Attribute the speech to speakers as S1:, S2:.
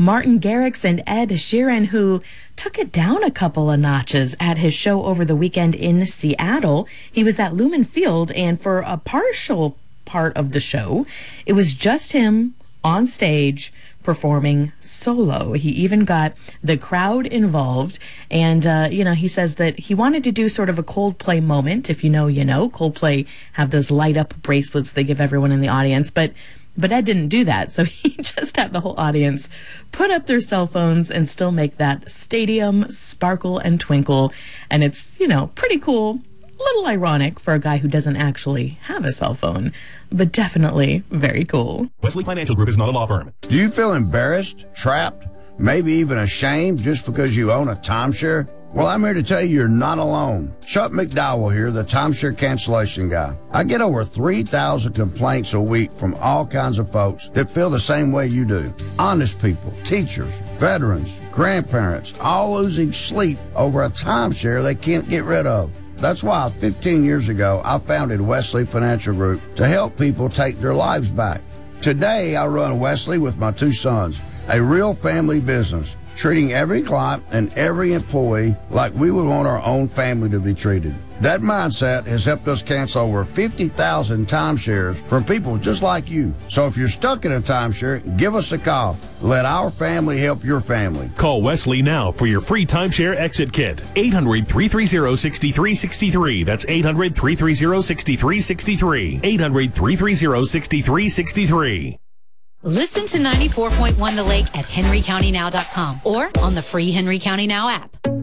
S1: Martin Garrix and Ed Sheeran, who took it down a couple of notches at his show over the weekend in Seattle. He was at Lumen Field, and for a partial part of the show, it was just him on stage performing solo. He even got the crowd involved, and he says that he wanted to do sort of a Coldplay moment. If you know, you know. Coldplay have those light up bracelets they give everyone in the audience, but Ed didn't do that, so he just had the whole audience put up their cell phones and still make that stadium sparkle and twinkle, and it's, pretty cool. A little ironic for a guy who doesn't actually have a cell phone, but definitely very cool.
S2: Wesley Financial Group is not a law firm.
S3: Do you feel embarrassed, trapped, maybe even ashamed just because you own a timeshare? Well, I'm here to tell you you're not alone. Chuck McDowell here, the timeshare cancellation guy. I get over 3,000 complaints a week from all kinds of folks that feel the same way you do. Honest people, teachers, veterans, grandparents, all losing sleep over a timeshare they can't get rid of. That's why 15 years ago, I founded Wesley Financial Group to help people take their lives back. Today, I run Wesley with my two sons, a real family business, treating every client and every employee like we would want our own family to be treated. That mindset has helped us cancel over 50,000 timeshares from people just like you. So if you're stuck in a timeshare, give us a call. Let our family help your family.
S2: Call Wesley now for your free timeshare exit kit. 800-330-6363. That's 800-330-6363. 800-330-6363.
S4: Listen to 94.1 The Lake at henrycountynow.com or on the free Henry County Now app.